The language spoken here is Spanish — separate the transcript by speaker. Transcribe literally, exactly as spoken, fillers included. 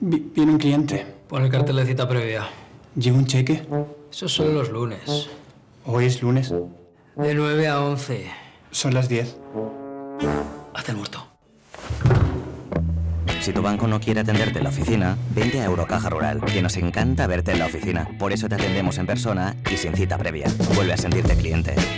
Speaker 1: Vi- viene un cliente.
Speaker 2: Pon el cartel de cita previa.
Speaker 1: ¿Lleva un cheque?
Speaker 2: Esos son los lunes.
Speaker 1: Hoy es lunes.
Speaker 2: De nueve a once.
Speaker 1: Son las diez.
Speaker 2: Haz el muerto.
Speaker 3: Si tu banco no quiere atenderte en la oficina, vente a Eurocaja Rural, que nos encanta verte en la oficina. Por eso te atendemos en persona y sin cita previa. Vuelve a sentirte cliente.